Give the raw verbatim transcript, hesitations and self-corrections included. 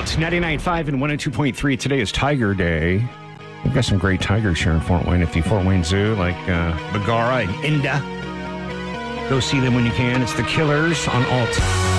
Alt ninety-nine point five and one oh two point three. Today is Tiger Day. We've got some great tigers here in Fort Wayne at the Fort Wayne Zoo, like uh, Bagara and Inda. Go see them when you can. It's the Killers on Alt.